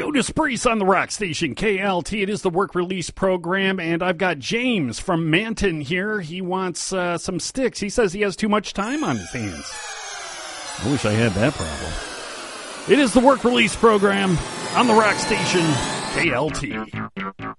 Judas Priest on the rock station, KLT. It is the work release program, and I've got James from Manton here. He wants some sticks. He says he has too much time on his hands. I wish I had that problem. It is the work release program on the rock station, KLT.